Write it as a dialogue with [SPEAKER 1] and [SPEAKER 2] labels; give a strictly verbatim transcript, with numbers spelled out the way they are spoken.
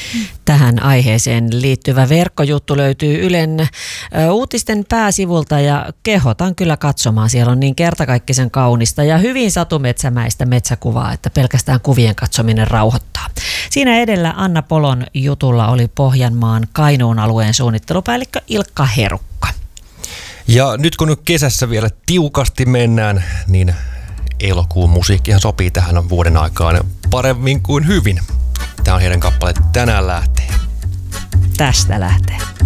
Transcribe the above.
[SPEAKER 1] Tähän aiheeseen liittyvä verkkojuttu löytyy Ylen ö, uutisten pääsivulta ja kehotan kyllä katsomaan. Siellä on niin kertakaikkisen kaunista ja hyvin satumetsämäistä metsäkuvaa, että pelkästään kuvien katsominen rauhoittaa. Siinä edellä Anna Polon jutulla oli Pohjanmaan Kainuun alueen suunnittelupäällikkö Ilkka Herukka.
[SPEAKER 2] Ja nyt kun nyt kesässä vielä tiukasti mennään, niin elokuun musiikkihan sopii tähän vuoden aikaan paremmin kuin hyvin. Tämä on heidän kappale Tänään lähtee.
[SPEAKER 1] Tästä lähtee.